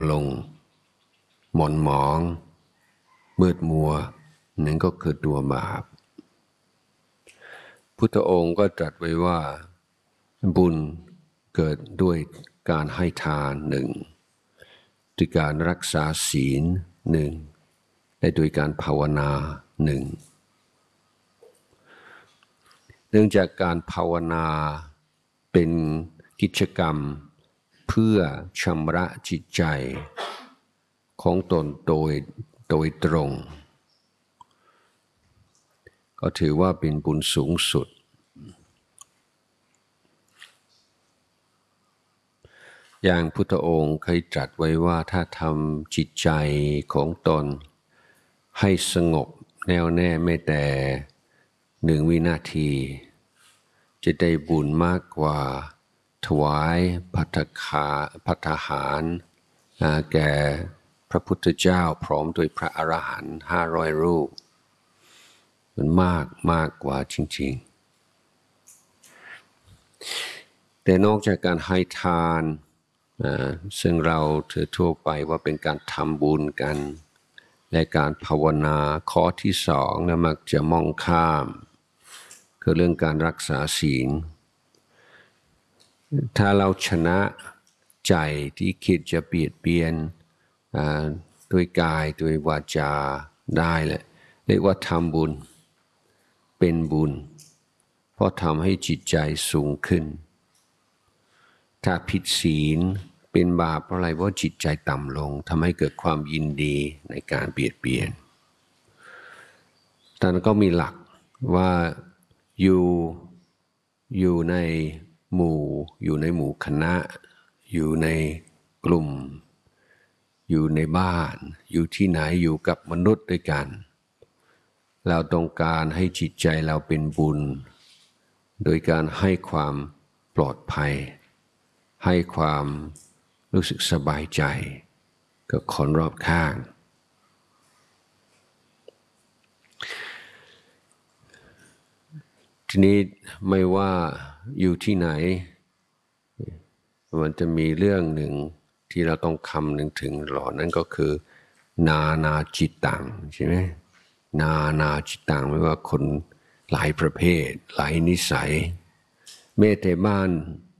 ลงหม่นหมองมืดมัวนั่นก็คือตัวบาปพุทธองค์ก็ตรัสไว้ว่าบุญเกิดด้วยการให้ทานหนึ่งด้วยการรักษาศีลหนึ่งและด้วยการภาวนาหนึ่งเนื่องจากการภาวนาเป็นกิจกรรมเพื่อชำระจิตใจของตนโดยตรงก็ถือว่าเป็นบุญสูงสุดอย่างพุทธองค์เคยตรัสไว้ว่าถ้าทำจิตใจของตนให้สงบแน่วแน่ไม่แต่1 วินาทีจะได้บุญมากกว่าถวายภัตตาหารแก่พระพุทธเจ้าพร้อมด้วยพระอรหันต์500 รูปมันมากกว่าจริงๆแต่นอกจากการให้ทานซึ่งเราถือทั่วไปว่าเป็นการทำบุญกันและการภาวนาข้อที่2เนี่ยมักจะมองข้ามคือเรื่องการรักษาศีลถ้าเราชนะใจที่คิดจะเบียดเบียนด้วยกายด้วยวาจาได้แหละเรียกว่าทำบุญเป็นบุญเพราะทำให้จิตใจสูงขึ้นถ้าผิดศีลเป็นบาปเพราะอะไรเพราะจิตใจต่ำลงทำให้เกิดความยินดีในการเบียดเบียนแต่ก็มีหลักว่าอยู่ในหมู่คณะอยู่ในกลุ่มอยู่ในบ้านอยู่ที่ไหนอยู่กับมนุษย์ด้วยกันเราต้องการให้จิตใจเราเป็นบุญโดยการให้ความปลอดภัยให้ความรู้สึกสบายใจกับคนรอบข้างทีนี้ไม่ว่าอยู่ที่ไหนมันจะมีเรื่องหนึ่งที่เราต้องคำนึงถึงหล่อนั่นก็คือนาจิตตังใช่ไหมนาจิตตังไม่ว่าคนหลายประเภทหลายนิสัยแม้แต่บ้าน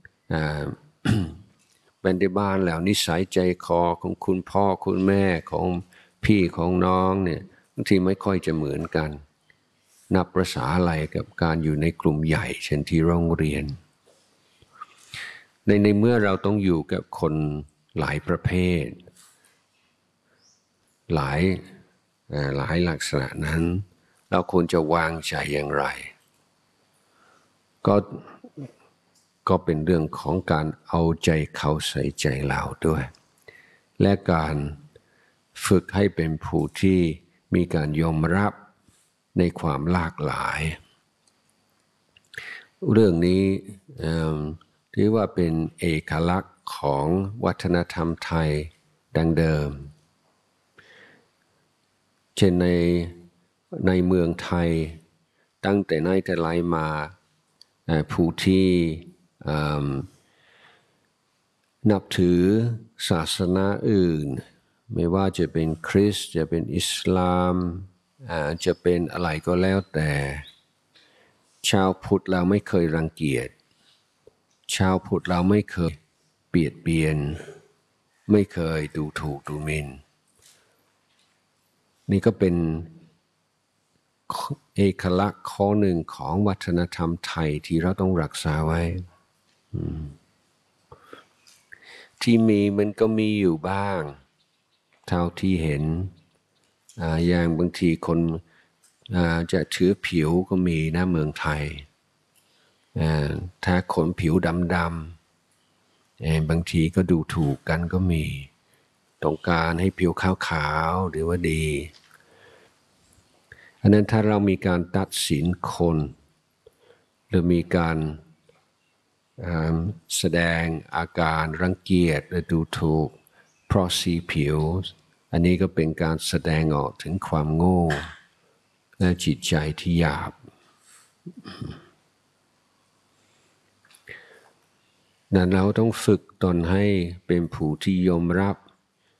เป็นในบ้านแล้วนิสัยใจคอของคุณพ่อคุณแม่ของพี่ของน้องเนี่ยบางทีไม่ค่อยจะเหมือนกันนับประสาอะไรกับการอยู่ในกลุ่มใหญ่เช่นที่โรงเรียนในเมื่อเราต้องอยู่กับคนหลายประเภทหลายลักษณะนั้นเราควรจะวางใจอย่างไรก็เป็นเรื่องของการเอาใจเขาใส่ใจเราด้วยและการฝึกให้เป็นผู้ที่มีการยอมรับในความหลากหลายเรื่องนี้ถือว่าเป็นเอกลักษณ์ของวัฒนธรรมไทยดังเดิมเช่นในเมืองไทยตั้งแต่ไหนแต่ไรมาผู้ที่นับถือศาสนาอื่นไม่ว่าจะเป็นคริสต์จะเป็นอิสลามจะเป็นอะไรก็แล้วแต่ชาวพุทธเราไม่เคยรังเกียจชาวพุทธเราไม่เคยเบียดเบียนไม่เคยดูถูกดูหมิ่นนี่ก็เป็นเอกลักษณ์ข้อหนึ่งของวัฒนธรรมไทยที่เราต้องรักษาไว้ที่มีมันก็มีอยู่บ้างเท่าที่เห็นอย่างบางทีคนจะถือผิวก็มีนะเมืองไทยถ้าคนผิวดำบางทีก็ดูถูกกันก็มีต้องการให้ผิวขาวๆหรือว่าดีอันนั้นถ้าเรามีการตัดสินคนหรือมีการแสดงอาการรังเกียจหรือดูถูกเพราะสีผิวอันนี้ก็เป็นการแสดงออกถึงความโง่และจิตใจที่หยาบนั้นเราต้องฝึกตนให้เป็นผู้ที่ยอมรับ